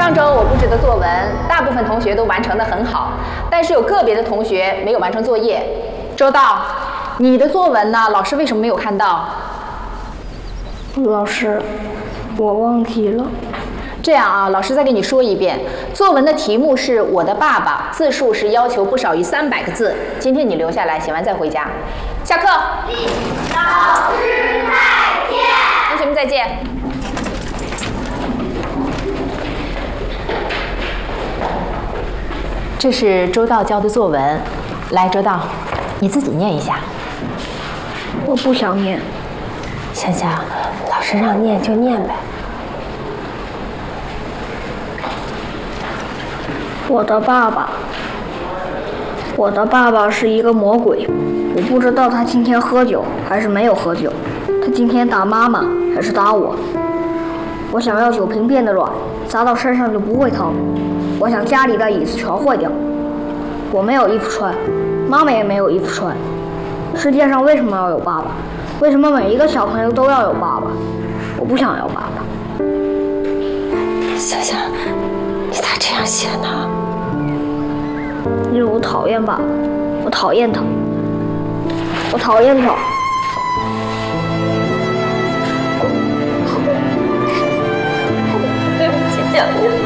上周我布置的作文，大部分同学都完成得很好，但是有个别的同学没有完成作业。周到，你的作文呢？老师为什么没有看到？ 老师，我忘记了。 这样啊，老师再给你说一遍，作文的题目是我的爸爸，字数是要求不少于300个字。今天你留下来，写完再回家。下课。老师再见。同学们再见。这是周到交的作文，来，周到，你自己念一下。 我不想念。 想想，老师让念就念呗。 我的爸爸是一个魔鬼，我不知道他今天喝酒还是没有喝酒，他今天打妈妈还是打我。我想要酒瓶变得软，砸到身上就不会疼。我想家里的椅子全坏掉。我没有衣服穿，妈妈也没有衣服穿。世界上为什么要有爸爸？为什么每一个小朋友都要有爸爸？我不想要爸爸。 想想，你咋这样写呢？ 因为我讨厌爸爸，我讨厌他，我讨厌他。 对不起，佳宁。